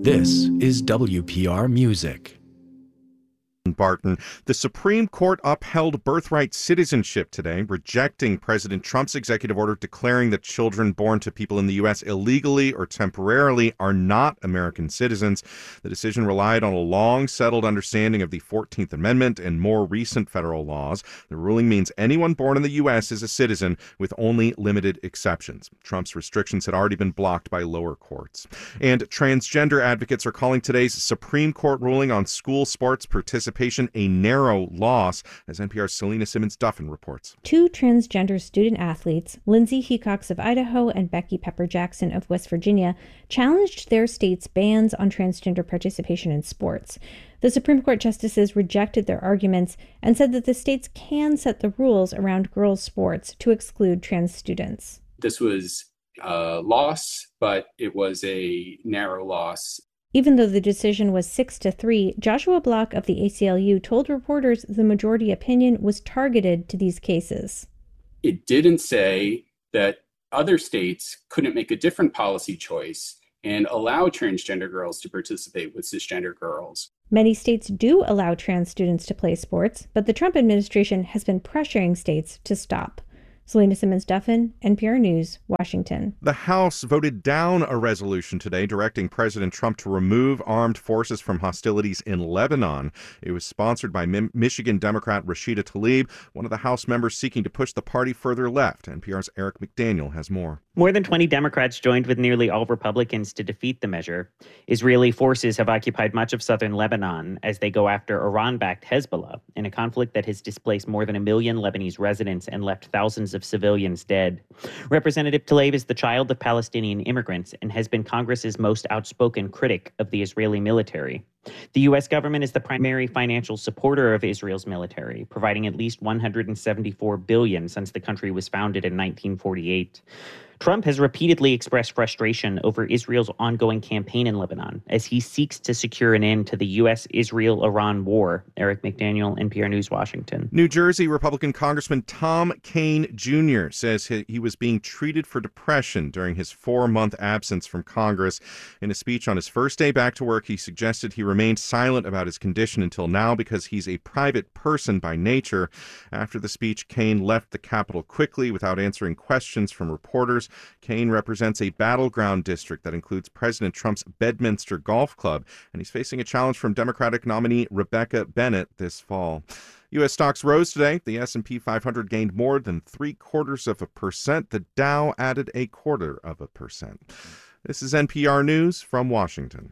This is WPR Music. Barton. The Supreme Court upheld birthright citizenship today, rejecting President Trump's executive order declaring that children born to people in the U.S. illegally or temporarily are not American citizens. The decision relied on a long-settled understanding of the 14th Amendment and more recent federal laws. The ruling means anyone born in the U.S. is a citizen, with only limited exceptions. Trump's restrictions had already been blocked by lower courts. And transgender advocates are calling today's Supreme Court ruling on school sports participation a narrow loss, as NPR's Selena Simmons-Duffin reports. Two transgender student athletes, Lindsay Hecox of Idaho and Becky Pepper Jackson of West Virginia, challenged their state's bans on transgender participation in sports. The Supreme Court justices rejected their arguments and said that the states can set the rules around girls' sports to exclude trans students. This was a loss, but it was a narrow loss. Even though the decision was 6-3, Joshua Block of the ACLU told reporters the majority opinion was targeted to these cases. It didn't say that other states couldn't make a different policy choice and allow transgender girls to participate with cisgender girls. Many states do allow trans students to play sports, but the Trump administration has been pressuring states to stop. Selena Simmons-Duffin, NPR News, Washington. The House voted down a resolution today directing President Trump to remove armed forces from hostilities in Lebanon. It was sponsored by Michigan Democrat Rashida Tlaib, one of the House members seeking to push the party further left. NPR's Eric McDaniel has more. More than 20 Democrats joined with nearly all Republicans to defeat the measure. Israeli forces have occupied much of southern Lebanon as they go after Iran-backed Hezbollah in a conflict that has displaced more than 1 million Lebanese residents and left thousands of civilians dead. Representative Tlaib is the child of Palestinian immigrants and has been Congress's most outspoken critic of the Israeli military. The U.S. government is the primary financial supporter of Israel's military, providing at least $174 billion since the country was founded in 1948. Trump has repeatedly expressed frustration over Israel's ongoing campaign in Lebanon as he seeks to secure an end to the U.S.-Israel-Iran war. Eric McDaniel, NPR News, Washington. New Jersey Republican Congressman Tom Kean Jr. says he was being treated for depression during his 4-month absence from Congress. In a speech on his first day back to work, he suggested he remained silent about his condition until now because he's a private person by nature. After the speech, Kean left the Capitol quickly without answering questions from reporters. Kean represents a battleground district that includes President Trump's Bedminster Golf Club, and he's facing a challenge from Democratic nominee Rebecca Bennett this fall. U.S. stocks rose today. The S&P 500 gained more than 0.75%. The Dow added 0.25%. This is NPR News from Washington.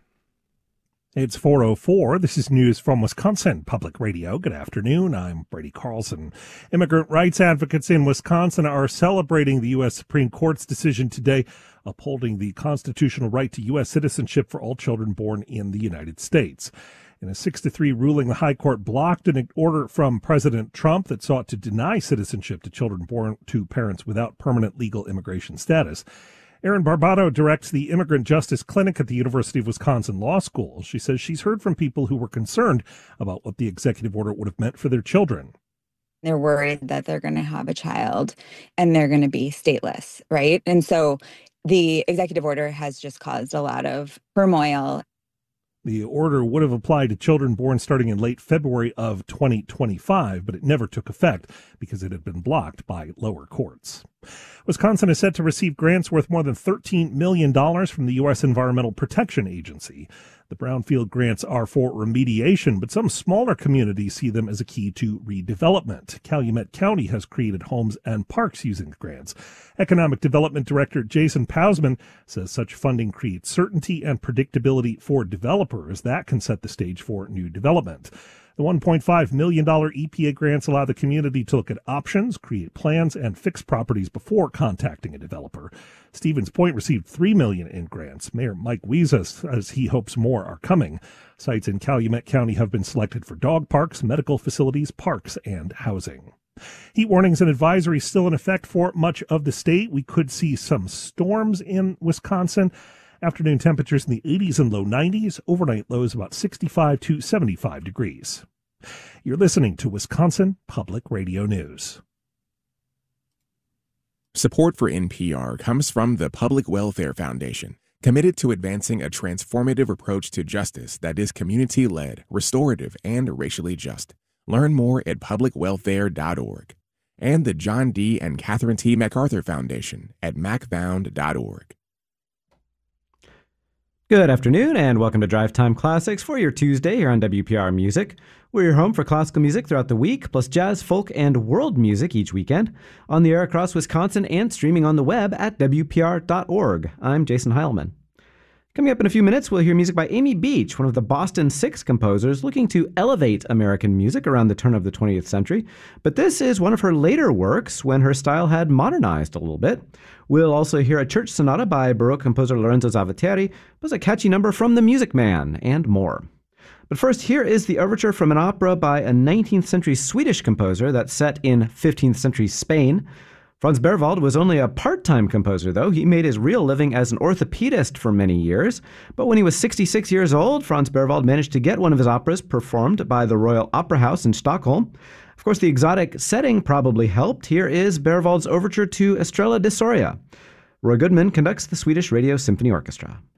It's 4:04. This is news from Wisconsin Public Radio. Good afternoon. I'm Brady Carlson. Immigrant rights advocates in Wisconsin are celebrating the U.S. Supreme Court's decision today, upholding the constitutional right to U.S. citizenship for all children born in the United States. In a 6-3 ruling, the High Court blocked an order from President Trump that sought to deny citizenship to children born to parents without permanent legal immigration status. Erin Barbato directs the Immigrant Justice Clinic at the University of Wisconsin Law School. She says she's heard from people who were concerned about what the executive order would have meant for their children. They're worried that they're going to have a child and they're going to be stateless, right? And so the executive order has just caused a lot of turmoil. The order would have applied to children born starting in late February of 2025, but it never took effect because it had been blocked by lower courts. Wisconsin is set to receive grants worth more than $13 million from the U.S. Environmental Protection Agency. The brownfield grants are for remediation, but some smaller communities see them as a key to redevelopment. Calumet County has created homes and parks using the grants. Economic Development Director Jason Pausman says such funding creates certainty and predictability for developers that can set the stage for new development. The $1.5 million EPA grants allow the community to look at options, create plans, and fix properties before contacting a developer. Stevens Point received $3 million in grants. Mayor Mike Wiesa says he hopes more are coming. Sites in Calumet County have been selected for dog parks, medical facilities, parks, and housing. Heat warnings and advisories still in effect for much of the state. We could see some storms in Wisconsin. Afternoon temperatures in the 80s and low 90s. Overnight lows about 65 to 75 degrees. You're listening to Wisconsin Public Radio News. Support for NPR comes from the Public Welfare Foundation, committed to advancing a transformative approach to justice that is community-led, restorative, and racially just. Learn more at publicwelfare.org. And the John D. and Catherine T. MacArthur Foundation at macfound.org. Good afternoon, and welcome to Drive Time Classics for your Tuesday here on WPR Music. We're your home for classical music throughout the week, plus jazz, folk, and world music each weekend. On the air across Wisconsin and streaming on the web at WPR.org. I'm Jason Heilman. Coming up in a few minutes, we'll hear music by Amy Beach, one of the Boston Six composers looking to elevate American music around the turn of the 20th century. But this is one of her later works when her style had modernized a little bit. We'll also hear a church sonata by Baroque composer Lorenzo Zavatteri, plus a catchy number from The Music Man, and more. But first, here is the overture from an opera by a 19th century Swedish composer that's set in 15th century Spain. Franz Berwald was only a part-time composer, though. He made his real living as an orthopedist for many years. But when he was 66 years old, Franz Berwald managed to get one of his operas performed by the Royal Opera House in Stockholm. Of course, the exotic setting probably helped. Here is Berwald's overture to Estrella di Soria. Roy Goodman conducts the Swedish Radio Symphony Orchestra.